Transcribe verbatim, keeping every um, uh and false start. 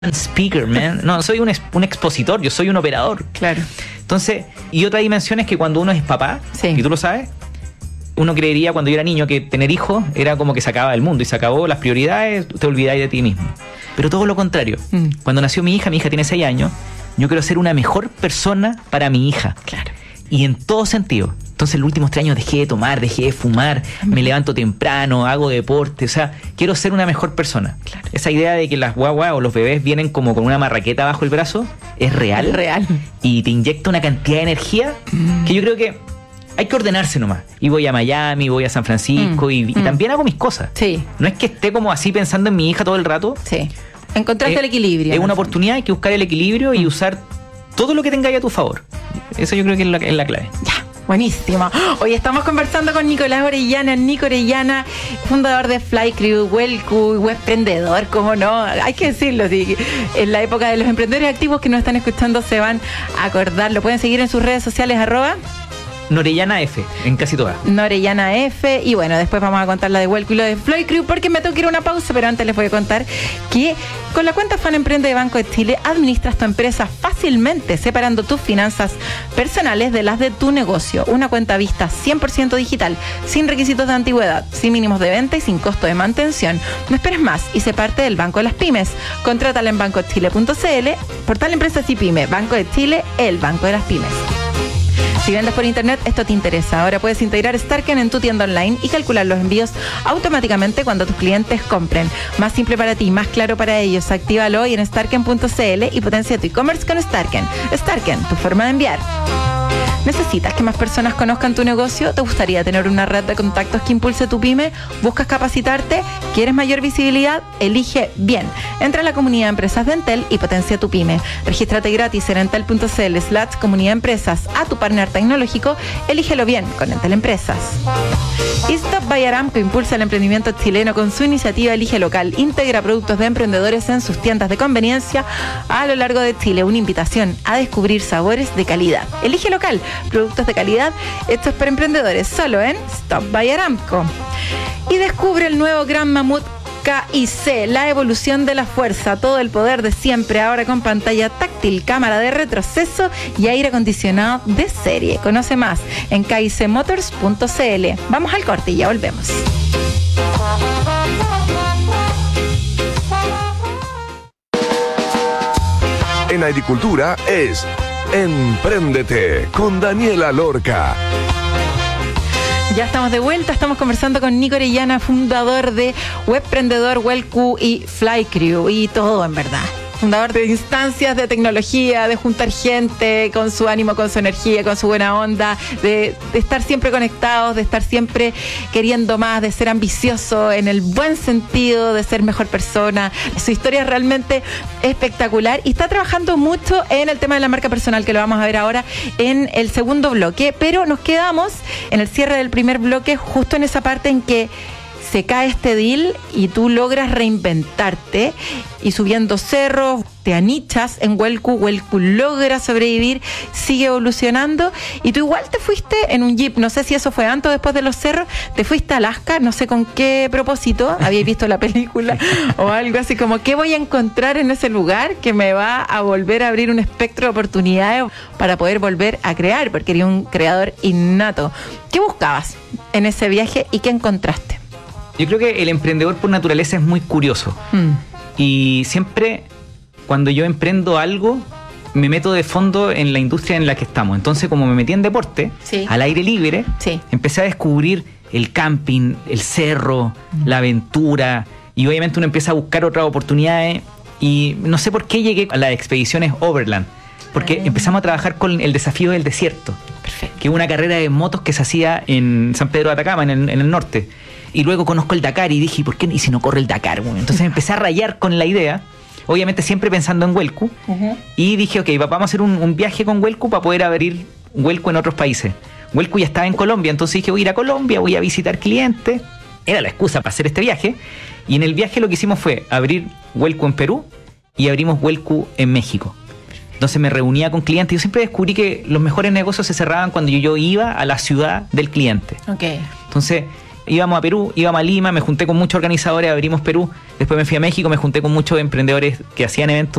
speaker, man. No, soy un, ex, un expositor, yo soy un operador. Claro. Entonces, y otra dimensión es que cuando uno es papá, sí. y tú lo sabes, uno creería cuando yo era niño que tener hijos era como que se acababa el mundo y se acabó las prioridades, te olvidáis de ti mismo. Pero todo lo contrario. Mm. Cuando nació mi hija, mi hija tiene seis años, yo quiero ser una mejor persona para mi hija. Claro. Y en todo sentido. Entonces, los últimos tres años dejé de tomar, dejé de fumar, me levanto temprano, hago deporte. O sea, quiero ser una mejor persona. Claro. Esa idea de que las guaguas o los bebés vienen como con una marraqueta bajo el brazo es real. Es real. Y te inyecta una cantidad de energía mm. que yo creo que hay que ordenarse nomás. Y voy a Miami, voy a San Francisco mm. y, y mm. también hago mis cosas. Sí. No es que esté como así pensando en mi hija todo el rato. Sí. Encontraste eh, el equilibrio. Es una oportunidad, hay que buscar el equilibrio mm. y usar todo lo que tengáis a tu favor. Eso yo creo que es la, es la clave. Ya. Buenísimo. Hoy estamos conversando con Nicolás Orellana, Nico Orellana, fundador de Flycrew, Wellcu, webprendedor, cómo no, hay que decirlo, sí, en la época de los emprendedores activos que nos están escuchando se van a acordar. Lo pueden seguir en sus redes sociales, arroba Norellana F, en casi todas. Norellana F, y bueno, después vamos a contar la de Wellcu y lo de Flycrew, porque me tengo que ir a una pausa, pero antes les voy a contar que con la cuenta Fan Emprende de Banco de Chile administras tu empresa fácilmente, separando tus finanzas personales de las de tu negocio. Una cuenta vista cien por ciento digital, sin requisitos de antigüedad, sin mínimos de venta y sin costo de mantención. No esperes más y sé parte del Banco de las Pymes. Contrátala en banco de chile punto c l, portal Empresas y Pyme, Banco de Chile, el Banco de las Pymes. Si vendes por internet, esto te interesa. Ahora puedes integrar Starken en tu tienda online y calcular los envíos automáticamente cuando tus clientes compren. Más simple para ti, más claro para ellos. Actívalo hoy en starken punto c l y potencia tu e-commerce con Starken. Starken, tu forma de enviar. ¿Necesitas que más personas conozcan tu negocio? ¿Te gustaría tener una red de contactos que impulse tu pyme? ¿Buscas capacitarte? ¿Quieres mayor visibilidad? Elige bien. Entra a la comunidad de empresas de Entel y potencia tu pyme. Regístrate gratis en entel punto c l slash comunidad empresas. A tu partner tecnológico, elígelo bien con Entel Empresas. Stop by Aramco impulsa el emprendimiento chileno con su iniciativa Elige Local. Integra productos de emprendedores en sus tiendas de conveniencia a lo largo de Chile. Una invitación a descubrir sabores de calidad. Elige Local. Productos de calidad hechos por emprendedores, solo en Stop by Aramco. Y descubre el nuevo Gran Mamut K I C, la evolución de la fuerza, todo el poder de siempre, ahora con pantalla táctil, cámara de retroceso y aire acondicionado de serie. Conoce más en k i c motors punto c l. Vamos al corte y ya volvemos. En agricultura es Empréndete con Daniela Lorca. Ya estamos de vuelta, estamos conversando con Nico Orellana, fundador de Webprendedor, Wellcu y Flycrew y todo en verdad. Fundador de instancias de tecnología, de juntar gente con su ánimo, con su energía, con su buena onda, de, de estar siempre conectados, de estar siempre queriendo más, de ser ambicioso en el buen sentido, de ser mejor persona. Su historia es realmente espectacular y está trabajando mucho en el tema de la marca personal, que lo vamos a ver ahora en el segundo bloque, pero nos quedamos en el cierre del primer bloque justo en esa parte en que se cae este deal y tú logras reinventarte y subiendo cerros, te anichas en Wellcu, Wellcu logra sobrevivir, sigue evolucionando y tú igual te fuiste en un jeep, no sé si eso fue antes o después de los cerros, te fuiste a Alaska, no sé con qué propósito, habíais visto la película o algo así como, ¿qué voy a encontrar en ese lugar que me va a volver a abrir un espectro de oportunidades para poder volver a crear? Porque eres un creador innato. ¿Qué buscabas en ese viaje y qué encontraste? Yo creo que el emprendedor por naturaleza es muy curioso. Mm. Y siempre cuando yo emprendo algo, me meto de fondo en la industria en la que estamos. Entonces, como me metí en deporte, sí. al aire libre, sí. empecé a descubrir el camping, el cerro, mm. la aventura. Y obviamente uno empieza a buscar otras oportunidades. Y no sé por qué llegué a las expediciones Overland. Porque mm. empezamos a trabajar con el desafío del desierto. Perfecto. Que es una carrera de motos que se hacía en San Pedro de Atacama, en el, en el norte. Y luego conozco el Dakar y dije, ¿por qué? ¿Y si no corre el Dakar? Bueno, entonces empecé a rayar con la idea, obviamente siempre pensando en Wellcu, uh-huh. y dije, ok, vamos a hacer un, un viaje con Wellcu para poder abrir Wellcu en otros países. Wellcu ya estaba en Colombia, entonces dije, voy a ir a Colombia, voy a visitar clientes. Era la excusa para hacer este viaje. Y en el viaje lo que hicimos fue abrir Wellcu en Perú y abrimos Wellcu en México. Entonces me reunía con clientes y yo siempre descubrí que los mejores negocios se cerraban cuando yo, yo iba a la ciudad del cliente. Okay. Entonces íbamos a Perú, íbamos a Lima, me junté con muchos organizadores, abrimos Perú, después me fui a México, me junté con muchos emprendedores que hacían eventos